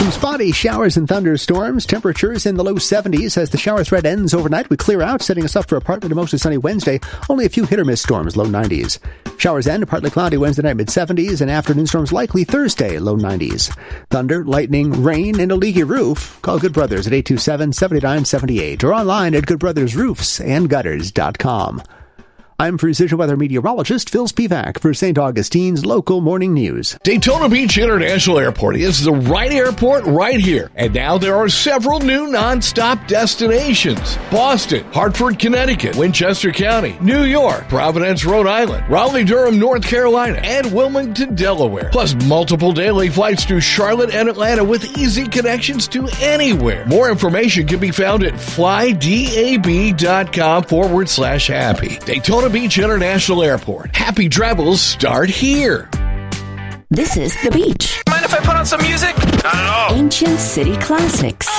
Some spotty showers and thunderstorms. Temperatures in the low 70s as the shower threat ends overnight. We clear out, setting us up for a partly to mostly sunny Wednesday. Only a few hit-or-miss storms, low 90s. Showers end, partly cloudy Wednesday night, mid-70s, and afternoon storms likely Thursday, low 90s. Thunder, lightning, rain, and a leaky roof. Call Good Brothers at 827-7978 or online at goodbrothersroofsandgutters.com. I'm Precision Weather meteorologist Phil Spivak for St. Augustine's Local Morning News. Daytona Beach International Airport is the right airport right here. And now there are several new non-stop destinations. Boston, Hartford, Connecticut, Winchester County, New York, Providence, Rhode Island, Raleigh-Durham, North Carolina, and Wilmington, Delaware. Plus multiple daily flights to Charlotte and Atlanta with easy connections to anywhere. More information can be found at flydab.com/happy. Daytona Beach International Airport. Happy travels start here. This is The Beach. Mind if I put on some music? Not at all. Ancient City Classics.